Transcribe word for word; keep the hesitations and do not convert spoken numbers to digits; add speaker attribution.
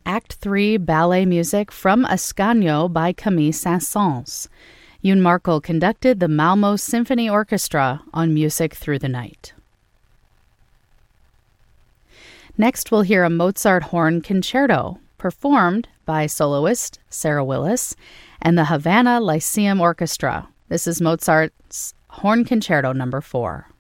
Speaker 1: Act three ballet music from Ascanio by Camille Saint-Saëns. Yoon Markel conducted the Malmo Symphony Orchestra on Music Through the Night. Next, we'll hear a Mozart horn concerto, performed by soloist Sarah Willis and the Havana Lyceum Orchestra. This is Mozart's Horn Concerto number four.